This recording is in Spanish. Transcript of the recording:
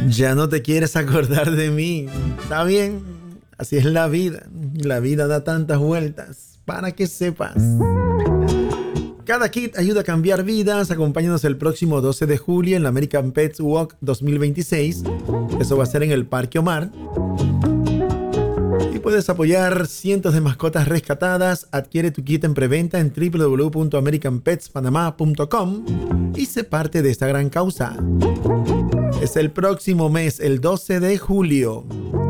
Ya no te quieres acordar de mí. Está bien, así es la vida. La vida da tantas vueltas para que sepas. Cada kit ayuda a cambiar vidas. Acompáñanos el próximo 12 de julio en la American Pets Walk 2026. Eso va a ser en el Parque Omar. Y puedes apoyar cientos de mascotas rescatadas. Adquiere tu kit en preventa en www.americanpetspanama.com y sé parte de esta gran causa. Es el próximo mes, el 12 de julio.